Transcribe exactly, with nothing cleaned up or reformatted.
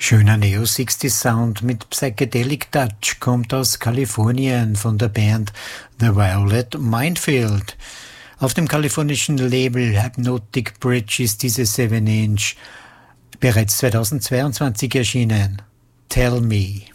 Schöner Neo-sechziger Sound mit Psychedelic Touch kommt aus Kalifornien von der Band The Violet Minefield. Auf dem kalifornischen Label Hypnotic Bridge ist diese seven inch bereits zweitausendzweiundzwanzig erschienen. Tell Me.